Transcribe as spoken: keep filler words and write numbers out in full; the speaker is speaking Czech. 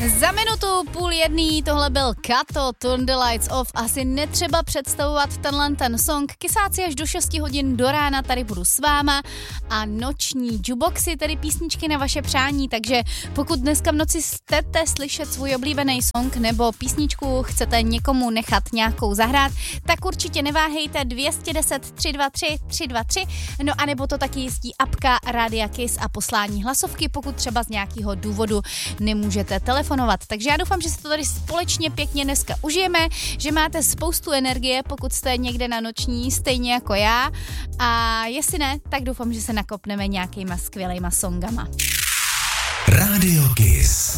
Za minutu půl jedný tohle byl Kato, Turn the Lights Off. Asi netřeba představovat tenhle ten song. Kysáci až do šesti hodin do rána tady budu s váma a noční jukeboxy, tedy písničky na vaše přání, takže pokud dneska v noci chcete slyšet svůj oblíbený song nebo písničku chcete někomu nechat nějakou zahrát, tak určitě neváhejte dvě stě deset tři dva tři tři dva tři, no a nebo to taky jistí apka Rádia Kiss a poslání hlasovky, pokud třeba z nějakého důvodu nemůžete telefonovat. Takže já doufám, že se to tady společně pěkně dneska užijeme, že máte spoustu energie, pokud jste někde na noční, stejně jako já. A jestli ne, tak doufám, že se nakopneme nějakýma skvělejma songama. Rádio Kiss.